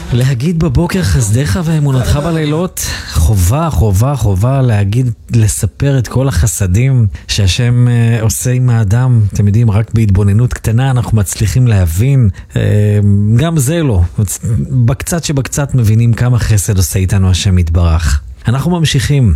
להגיד בבוקר חסדיך ואמונתך בלילות, חובה להגיד, לספר את כל החסדים שהשם עושה עם האדם. אתם יודעים, רק בהתבוננות קטנה אנחנו מצליחים להבין, גם זה לא, בקצת שבקצת מבינים כמה חסד עושה איתנו השם יתברך. אנחנו ממשיכים